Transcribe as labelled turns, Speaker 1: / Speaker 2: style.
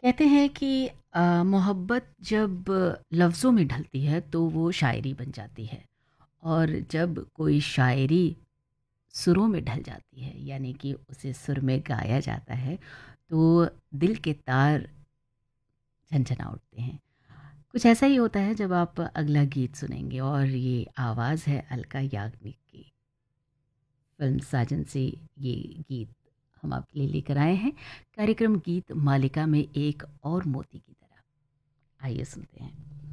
Speaker 1: कहते हैं कि मोहब्बत जब लफ्ज़ों में ढलती है तो वो शायरी बन जाती है। और जब कोई शायरी सुरों में ढल जाती है, यानी कि उसे सुर में गाया जाता है, तो दिल के तार झनझना उठते हैं। कुछ ऐसा ही होता है जब आप अगला गीत सुनेंगे, और ये आवाज़ है अलका याग्निक की। फिल्म साजन से ये गीत हम आपके लिए लेकर आए हैं, कार्यक्रम गीत मालिका में एक और मोती की तरह। आइए सुनते हैं।